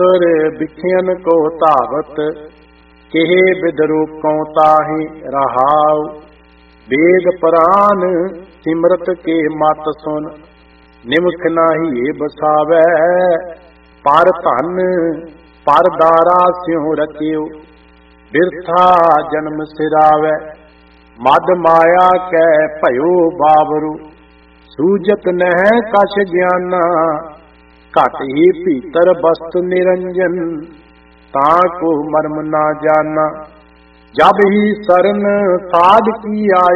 बिखियन को तावत केहे बिदरूपों ताहि रहाउ। वेद पुराण सिमरत के मत सुन निमख नाही बसावै। पर धन पर दारा स्यों रचियो बिरथा जन्म सिरावै। मद माया कै भयो बावरु सूजत नह कछ ज्ञाना। घट ही भीतर बस्त निरंजन ताको मर्म ना जाना। जब ही सरन साध की आय